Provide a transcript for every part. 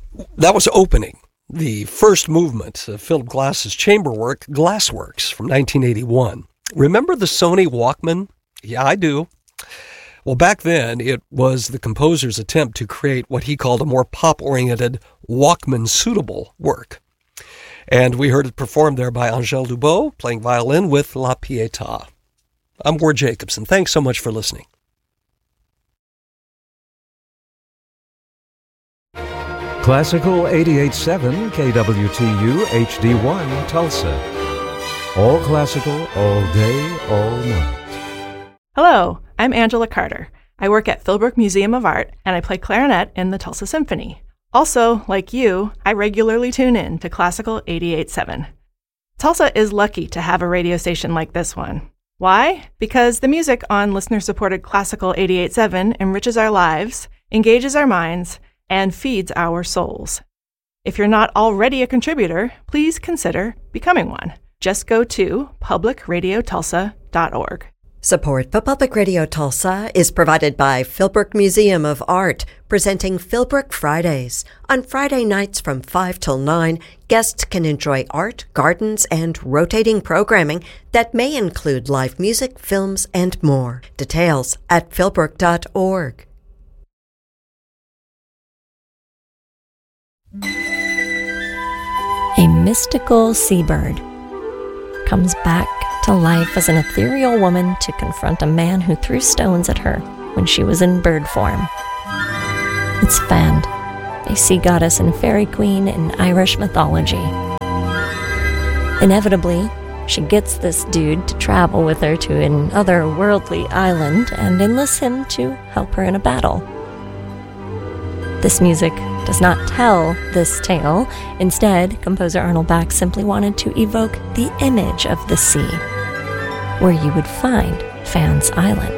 That was Opening, the first movement of Philip Glass's chamber work, Glassworks, from 1981. Remember the Sony Walkman? Yeah, I do. Well, back then, it was the composer's attempt to create what he called a more pop-oriented, Walkman-suitable work. And we heard it performed there by Angèle Dubot, playing violin with La Pietà. I'm Ward Jacobson. Thanks so much for listening. Classical 88.7 KWTU HD1 Tulsa. All classical, all day, all night. Hello, I'm Angela Carter. I work at Philbrook Museum of Art, and I play clarinet in the Tulsa Symphony. Also, like you, I regularly tune in to Classical 88.7. Tulsa is lucky to have a radio station like this one. Why? Because the music on listener-supported Classical 88.7 enriches our lives, engages our minds, and feeds our souls. If you're not already a contributor, please consider becoming one. Just go to publicradiotulsa.org. Support for Public Radio Tulsa is provided by Philbrook Museum of Art, presenting Philbrook Fridays. On Friday nights from 5 till 9, guests can enjoy art, gardens, and rotating programming that may include live music, films, and more. Details at philbrook.org. A mystical seabird comes back to life as an ethereal woman to confront a man who threw stones at her when she was in bird form. It's Fand, a sea goddess and fairy queen in Irish mythology. Inevitably, she gets this dude to travel with her to an otherworldly island and enlists him to help her in a battle. This music does not tell this tale. Instead, composer Arnold Bax simply wanted to evoke the image of the sea, where you would find Fand's Island.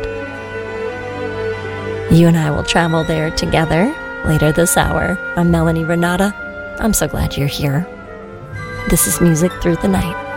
You and I will travel there together later this hour. I'm Melanie Renata. I'm so glad you're here. This is Music Through the Night.